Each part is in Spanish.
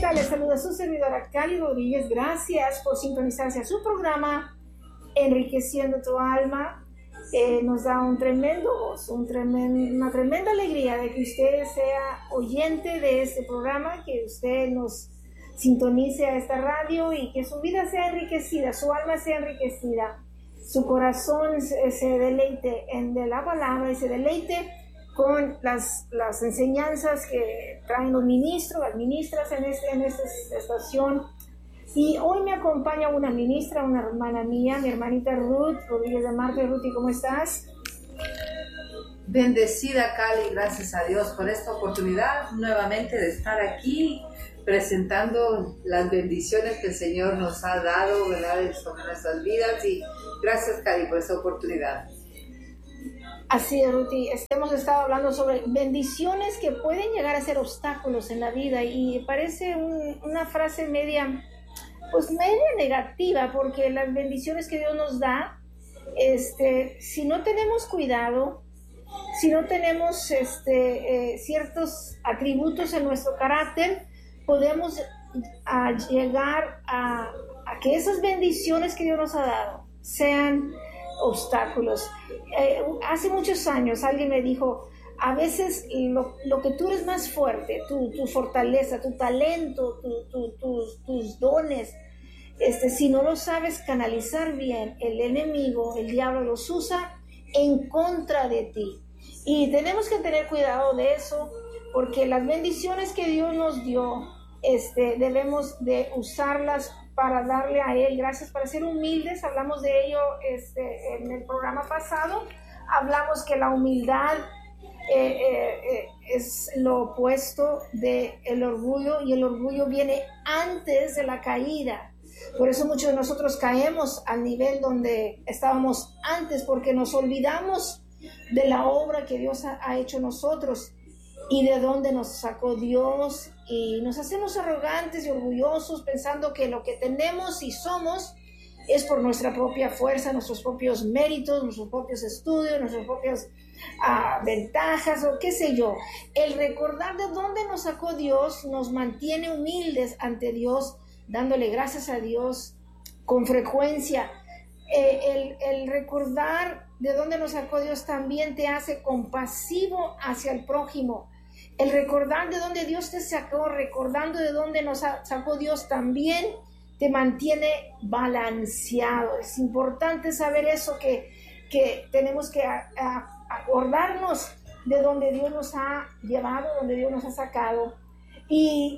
tal? Les saluda su servidora Cali Rodríguez. Gracias por sintonizarse a su programa Enriqueciendo tu Alma. Nos da un tremendo gozo, una tremenda alegría de que usted sea oyente de este programa, que usted nos sintonice a esta radio y que su vida sea enriquecida, su alma sea enriquecida, su corazón se deleite de la palabra y se deleite con las enseñanzas que traen los ministros, las ministras en esta estación. Y hoy me acompaña una ministra, una hermana mía, mi hermanita Ruth Rodríguez de Marte. Ruth, ¿cómo estás? Bendecida, Cali, gracias a Dios por esta oportunidad nuevamente de estar aquí presentando las bendiciones que el Señor nos ha dado, ¿verdad?, sobre nuestras vidas. Y gracias, Cali, por esta oportunidad. Así es, Ruti. Hemos estado hablando sobre bendiciones que pueden llegar a ser obstáculos en la vida, y parece una frase media negativa, porque las bendiciones que Dios nos da, si no tenemos cuidado, si no tenemos ciertos atributos en nuestro carácter, podemos llegar a que esas bendiciones que Dios nos ha dado sean obstáculos. Hace muchos años alguien me dijo, a veces lo que tú eres más fuerte, tu fortaleza, tu talento, tus dones, si no lo sabes canalizar bien, el enemigo, el diablo los usa en contra de ti. Y tenemos que tener cuidado de eso, porque las bendiciones que Dios nos dio, debemos de usarlas para darle a Él gracias, para ser humildes. Hablamos de ello en el programa pasado. Hablamos que la humildad es lo opuesto del orgullo, y el orgullo viene antes de la caída. Por eso muchos de nosotros caemos al nivel donde estábamos antes, porque nos olvidamos de la obra que Dios ha hecho en nosotros y de dónde nos sacó Dios, y nos hacemos arrogantes y orgullosos pensando que lo que tenemos y somos es por nuestra propia fuerza, nuestros propios méritos, nuestros propios estudios, nuestras propias ventajas o qué sé yo. El recordar de dónde nos sacó Dios nos mantiene humildes ante Dios, dándole gracias a Dios con frecuencia. El recordar de dónde nos sacó Dios también te hace compasivo hacia el prójimo. El recordar de dónde Dios te sacó, recordando de dónde nos sacó Dios, también te mantiene balanceado. Es importante saber eso, que tenemos que acordarnos de dónde Dios nos ha llevado, donde Dios nos ha sacado. Y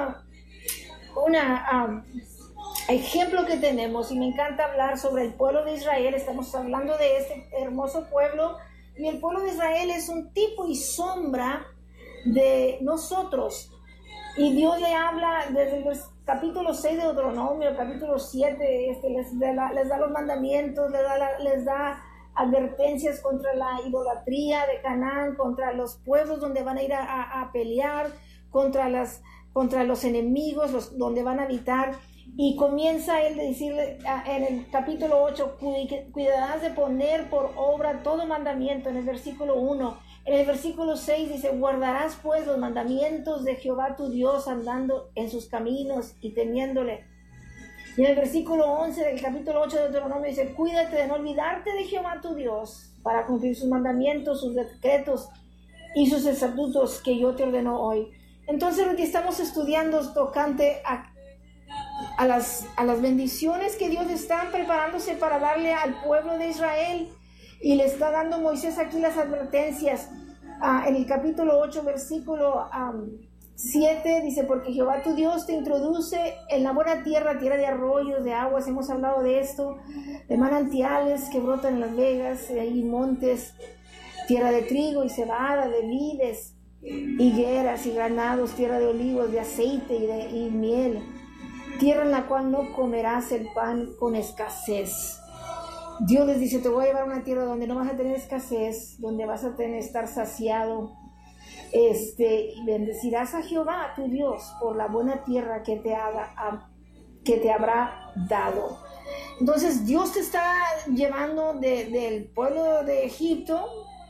ejemplo que tenemos, y me encanta hablar sobre el pueblo de Israel. Estamos hablando de este hermoso pueblo, y el pueblo de Israel es un tipo y sombra de nosotros, y Dios le habla desde el capítulo 6 de Deuteronomio, el capítulo 7, les da los mandamientos, les da advertencias contra la idolatría de Canaán, contra los pueblos donde van a ir a pelear, contra los enemigos donde van a habitar. Y comienza él de decirle en el capítulo 8, cuidarás de poner por obra todo mandamiento, en el versículo 1. En el versículo 6 dice, guardarás pues los mandamientos de Jehová tu Dios, andando en sus caminos y temiéndole. Y en el versículo 11 del capítulo 8 de Deuteronomio dice, cuídate de no olvidarte de Jehová tu Dios, para cumplir sus mandamientos, sus decretos y sus estatutos que yo te ordeno hoy. Entonces, lo que estamos estudiando es tocante a las bendiciones que Dios está preparándose para darle al pueblo de Israel, y le está dando Moisés aquí las advertencias. En el capítulo 8, versículo 7, dice, porque Jehová tu Dios te introduce en la buena tierra de arroyos, de aguas. Hemos hablado de esto, de manantiales que brotan en las vegas, y montes, tierra de trigo y cebada, de vides, higueras y granados, tierra de olivos, de aceite y miel, tierra en la cual no comerás el pan con escasez. Dios les dice, te voy a llevar a una tierra donde no vas a tener escasez, donde vas a estar saciado. Y bendecirás a Jehová tu Dios por la buena tierra que te habrá dado. Entonces Dios te está llevando del pueblo de Egipto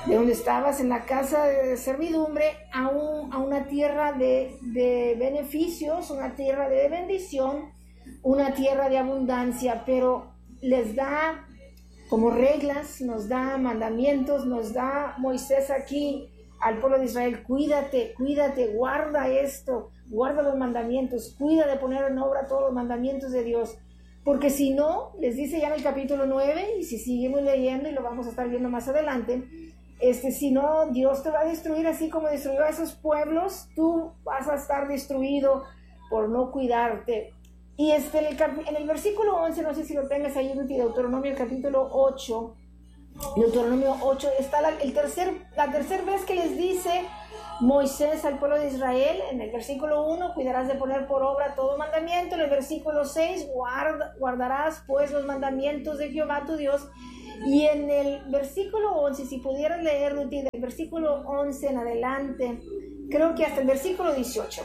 de donde estabas en la casa de servidumbre a una tierra de beneficios, una tierra de bendición, una tierra de abundancia, pero les da como reglas, nos da mandamientos, nos da Moisés aquí al pueblo de Israel: cuídate, guarda esto, guarda los mandamientos, cuida de poner en obra todos los mandamientos de Dios, porque si no, les dice ya en el capítulo 9, y si seguimos leyendo, y lo vamos a estar viendo más adelante, si no, Dios te va a destruir así como destruyó a esos pueblos. Tú vas a estar destruido por no cuidarte. Y en el versículo 11, no sé si lo tengas ahí, Deuteronomio capítulo 8, Deuteronomio 8, está la tercera vez que les dice Moisés al pueblo de Israel. En el versículo 1, cuidarás de poner por obra todo mandamiento. En el versículo 6, guardarás pues los mandamientos de Jehová tu Dios. Y en el versículo 11, si pudieras leer, Ruti, del versículo 11 en adelante, creo que hasta el versículo 18.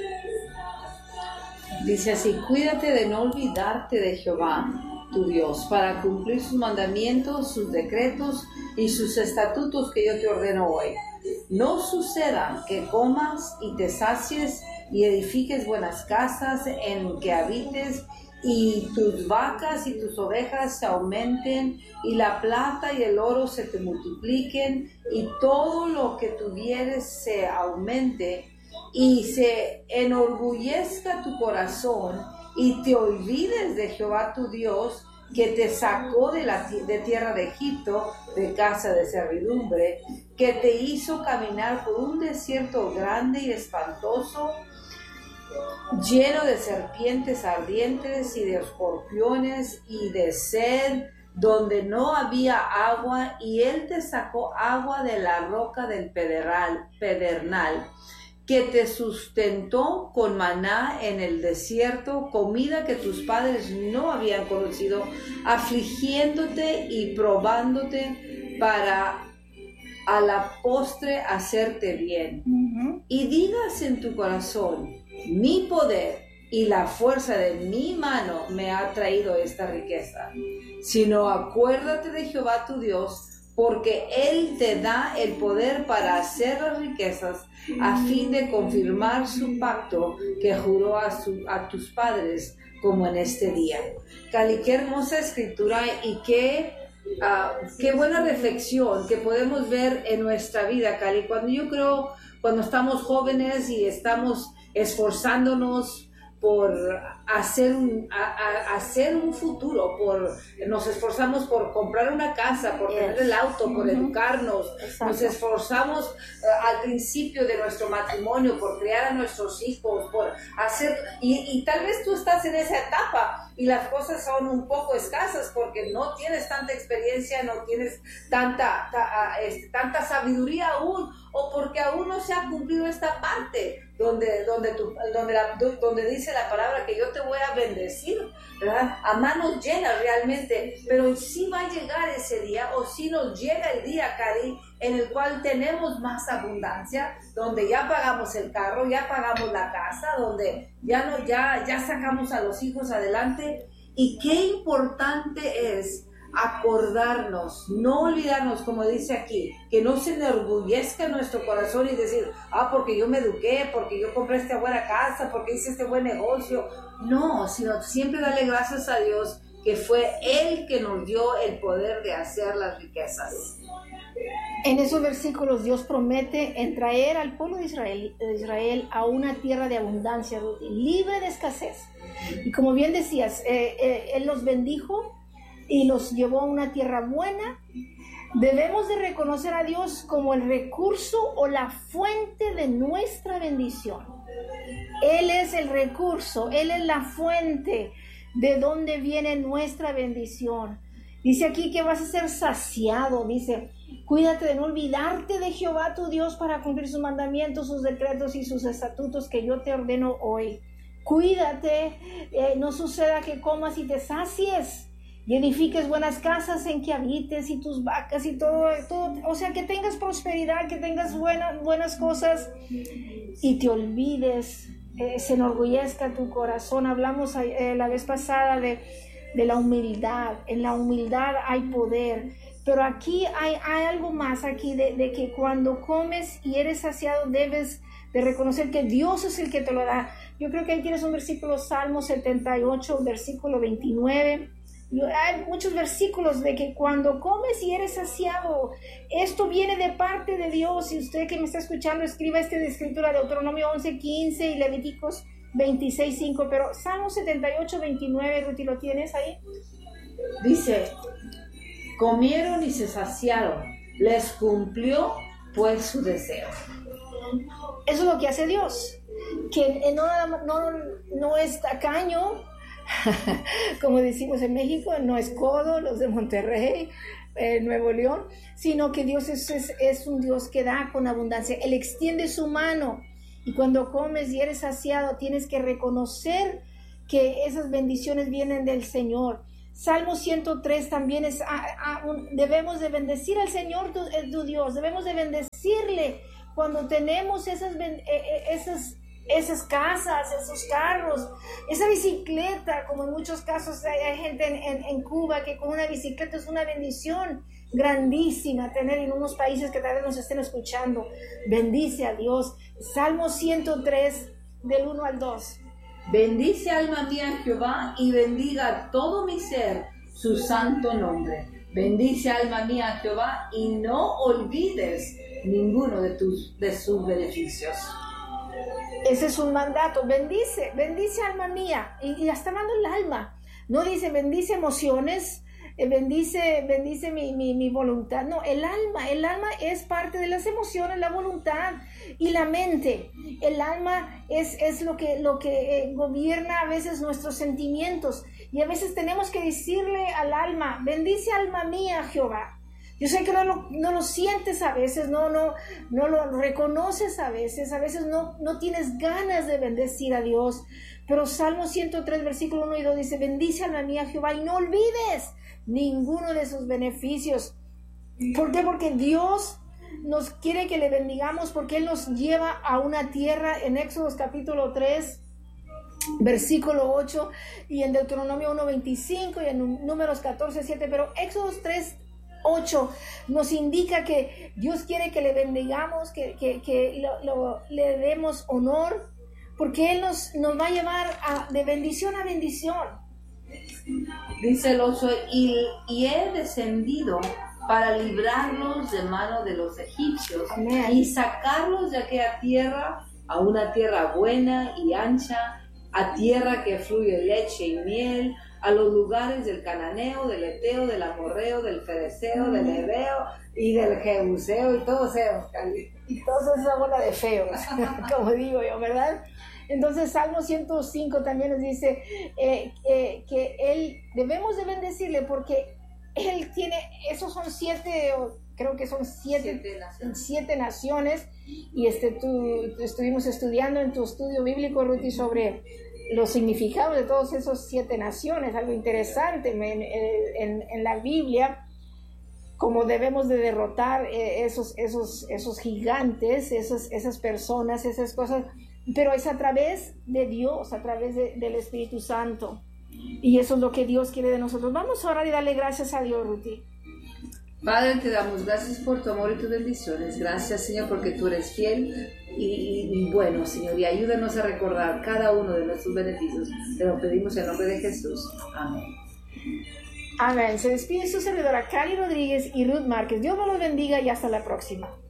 Dice así: cuídate de no olvidarte de Jehová tu Dios, para cumplir sus mandamientos, sus decretos y sus estatutos que yo te ordeno hoy. No suceda que comas y te sacies y edifiques buenas casas en que habites, y tus vacas y tus ovejas se aumenten, y la plata y el oro se te multipliquen, y todo lo que tuvieres se aumente, y se enorgullezca tu corazón, y te olvides de Jehová tu Dios, que te sacó de tierra de Egipto, de casa de servidumbre, que te hizo caminar por un desierto grande y espantoso, lleno de serpientes ardientes y de escorpiones y de sed, donde no había agua, y él te sacó agua de la roca del pedernal, que te sustentó con maná en el desierto, comida que tus padres no habían conocido, afligiéndote y probándote para a la postre hacerte bien. Y digas en tu corazón: mi poder y la fuerza de mi mano me ha traído esta riqueza. Sino acuérdate de Jehová tu Dios, porque Él te da el poder para hacer las riquezas, a fin de confirmar su pacto que juró a tus padres, como en este día. Cali, qué hermosa escritura, y qué buena reflexión que podemos ver en nuestra vida, Cali. Cuando estamos jóvenes y estamos esforzándonos por hacer un futuro, nos esforzamos por comprar una casa, por tener el auto, por educarnos. Exacto. Nos esforzamos al principio de nuestro matrimonio por criar a nuestros hijos, por hacer, y tal vez tú estás en esa etapa y las cosas son un poco escasas porque no tienes tanta experiencia, no tienes tanta sabiduría aún, o porque aún no se ha cumplido esta parte donde dice la palabra que yo te voy a bendecir, ¿verdad? A manos llenas realmente. Pero sí va a llegar ese día, o sí nos llega el día, Cari, en el cual tenemos más abundancia, donde ya pagamos el carro, ya pagamos la casa, donde ya sacamos a los hijos adelante. Y qué importante es acordarnos, no olvidarnos, como dice aquí, que no se enorgullezca nuestro corazón y decir: porque yo me eduqué, porque yo compré esta buena casa, porque hice este buen negocio. No, sino siempre darle gracias a Dios, que fue Él que nos dio el poder de hacer las riquezas. En esos versículos Dios promete en traer al pueblo de Israel a una tierra de abundancia, libre de escasez. Y como bien decías, Él los bendijo y los llevó a una tierra buena. Debemos de reconocer a Dios como el recurso o la fuente de nuestra bendición. Él es el recurso, Él es la fuente de donde viene nuestra bendición. Dice aquí que vas a ser saciado, dice: cuídate de no olvidarte de Jehová tu Dios para cumplir sus mandamientos, sus decretos y sus estatutos que yo te ordeno hoy. Cuídate, no suceda que comas y te sacies y edifiques buenas casas en que habites, y tus vacas y todo, o sea, que tengas prosperidad, que tengas buenas cosas, y te olvides, se enorgullezca tu corazón. Hablamos la vez pasada de la humildad. En la humildad hay poder. Pero aquí hay algo más aquí de que cuando comes y eres saciado debes de reconocer que Dios es el que te lo da. Yo creo que ahí tienes un versículo, Salmo 78, versículo 29. Hay muchos versículos de que cuando comes y eres saciado, esto viene de parte de Dios. Y usted que me está escuchando, escriba de escritura, Deuteronomio 11:15 y Levíticos 26:5. Pero Salmo 78, 29, Ruti, ¿lo tienes ahí? Dice: comieron y se saciaron, les cumplió pues su deseo. Eso es lo que hace Dios, que no es tacaño, como decimos en México, no es codo, los de Monterrey, Nuevo León, sino que Dios es un Dios que da con abundancia. Él extiende su mano, y cuando comes y eres saciado, tienes que reconocer que esas bendiciones vienen del Señor. Salmo 103 también debemos de bendecir al Señor tu Dios, debemos de bendecirle cuando tenemos esas casas, esos carros, esa bicicleta, como en muchos casos hay gente en Cuba que con una bicicleta es una bendición grandísima tener en unos países que tal vez nos estén escuchando. Bendice a Dios. Salmo 103 del 1 al 2. Bendice alma mía a Jehová y bendiga todo mi ser su santo nombre. Bendice alma mía a Jehová y no olvides ninguno de sus beneficios. Ese es un mandato. Bendice alma mía, y está hablando el alma. No dice bendice emociones, bendice mi voluntad. No, el alma es parte de las emociones, la voluntad y la mente. El alma es lo que gobierna a veces nuestros sentimientos, y a veces tenemos que decirle al alma: bendice alma mía Jehová. Yo sé que no lo sientes a veces, no lo reconoces a veces no tienes ganas de bendecir a Dios, pero Salmo 103, versículo 1 y 2 dice: bendice alma mía Jehová y no olvides ninguno de sus beneficios. ¿Por qué? Porque Dios nos quiere que le bendigamos, porque Él nos lleva a una tierra en Éxodo capítulo 3, versículo 8, y en Deuteronomio 1:25 y en Números 14:7, pero Éxodo 3:8 nos indica que Dios quiere que le bendigamos, que le demos honor, porque Él nos va a llevar de bendición a bendición. Dice el 8: y he descendido para librarlos de mano de los egipcios. Amén. Y sacarlos de aquella tierra a una tierra buena y ancha, a tierra que fluye leche y miel, a los lugares del cananeo, del eteo, del amorreo, del fereceo, del heveo y del jebuseo, y todos esos, y todos esa bola de feos, como digo yo, ¿verdad? Entonces Salmo 105 también nos dice que Él debemos de bendecirle, porque Él tiene, esos son creo que son siete naciones, y estuvimos estudiando en tu estudio bíblico, Ruti, sobre los significados de todos esos 7 naciones, algo interesante en la Biblia, cómo debemos de derrotar esos gigantes, esas personas, esas cosas, pero es a través de Dios, a través del Espíritu Santo, y eso es lo que Dios quiere de nosotros. Vamos a orar y darle gracias a Dios, Ruti. Padre, te damos gracias por tu amor y tus bendiciones. Gracias, Señor, porque tú eres fiel y bueno, Señor, y ayúdanos a recordar cada uno de nuestros beneficios. Te lo pedimos en nombre de Jesús. Amén. Amén. Se despide su servidora Cali Rodríguez y Ruth Márquez. Dios me los bendiga y hasta la próxima.